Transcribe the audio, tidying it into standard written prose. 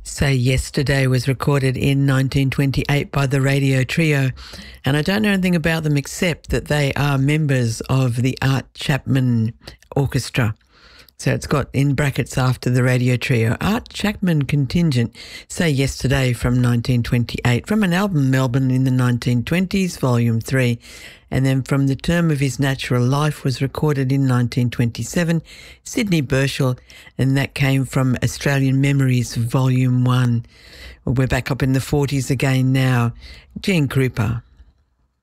Say Yesterday was recorded in 1928 by the Radio Trio, and I don't know anything about them except that they are members of the Art Chapman Orchestra. So it's got in brackets after the Radio Trio, Art Chapman Contingent, Say Yesterday from 1928, from an album Melbourne in the 1920s, Volume 3, and then From the Term of His Natural Life was recorded in 1927, Sydney Burchell, and that came from Australian Memories, Volume 1. Well, we're back up in the 40s again now, Gene Krupa.